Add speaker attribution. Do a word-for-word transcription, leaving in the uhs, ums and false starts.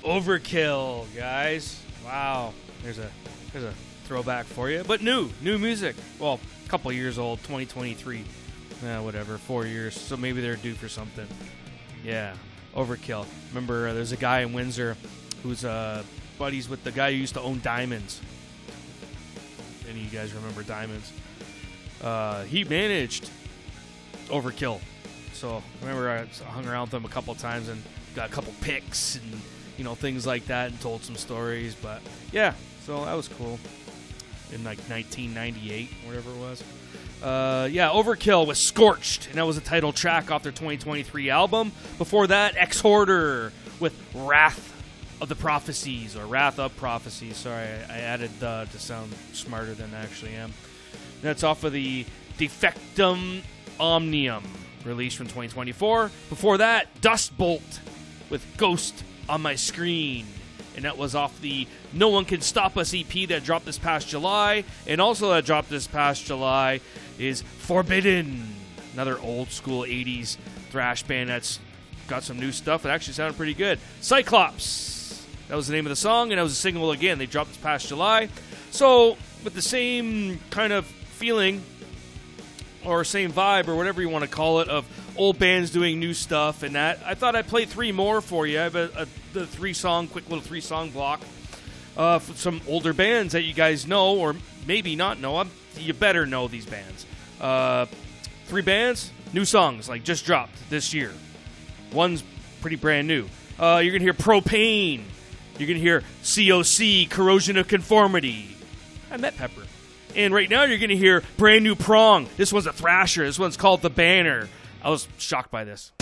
Speaker 1: Overkill, guys. Wow. There's a there's a throwback for you. But new, new music. Well, a couple years old, twenty twenty-three. Yeah, whatever, four years. So maybe they're due for something. Yeah, Overkill. Remember, uh, there's a guy in Windsor who's uh, buddies with the guy who used to own Diamonds. Any of you guys remember Diamonds? Uh, he managed Overkill. So remember, I hung around with him a couple times and got a couple picks and, you know, things like that and told some stories. But yeah, so that was cool. In like nineteen ninety-eight, whatever it was. Uh, yeah, Overkill was Scorched, and that was the title track off their twenty twenty-three album. Before that, Exhorder with Wrath of the Prophecies, or Wrath of Prophecies. Sorry, I, I added the to sound smarter than I actually am. That's off of the Defectum Omnium, released from twenty twenty-four. Before that, Dustbolt with Ghost on My Screen. And that was off the No One Can Stop Us E P that dropped this past July. And also that dropped this past July is Forbidden, another old school eighties thrash band that's got some new stuff that actually sounded pretty good. Cyclops, that was the name of the song, and that was a single again. They dropped this past July. So with the same kind of feeling or same vibe or whatever you want to call it of old bands doing new stuff and that, I thought I'd play three more for you. I have a, a the three song, quick little three song block uh, for some older bands that you guys know or maybe not know. I'm, you better know these bands. Uh, three bands, new songs, like just dropped this year. One's pretty brand new. Uh, you're going to hear Propane. You're going to hear C O C, Corrosion of Conformity. I met Pepper. And right now you're going to hear brand new Prong. This one's a thrasher. This one's called The Banner. I was shocked by this.